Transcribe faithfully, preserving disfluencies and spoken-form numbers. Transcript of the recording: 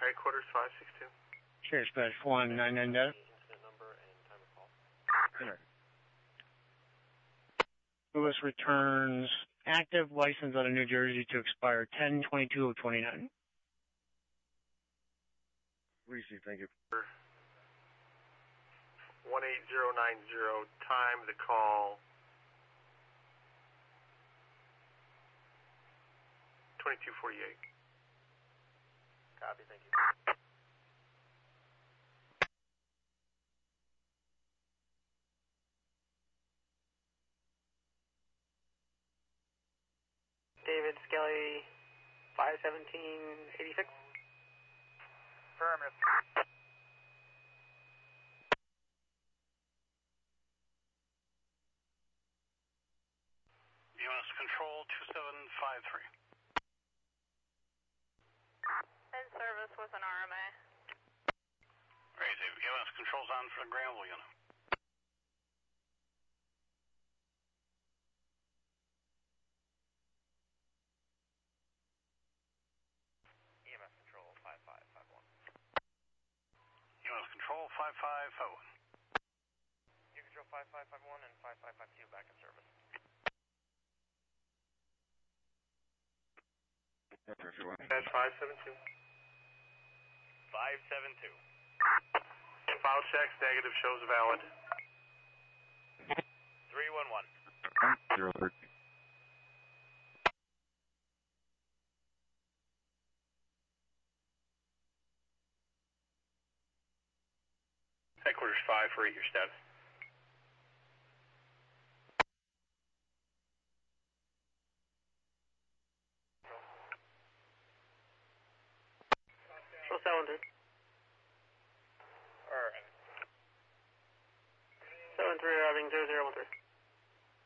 Headquarters five six two. Sure, Dispatch one nine nine nine. Incident number and time of call. Sure. Lewis returns active license out of New Jersey to expire ten twenty-two of twenty-nine. Receive, thank you. one eight zero nine zero, time the call. twenty-two forty-eight. Copy, thank you. David Skelly, five seventeen eighty-six. Affirmative. U S Control two seven five three. In service with an R M A. Great, U S Control's on for the Granville unit. E M S Control five five five one. U S Control five five five one. U Control five five five one and five five five two back in service. Dispatch five seven two. five seven two. File checks, negative, shows valid. three one one. Zero thirty. Headquarters five for eight, your status. Show seven three. Alright. seven three, arriving zero zero one three.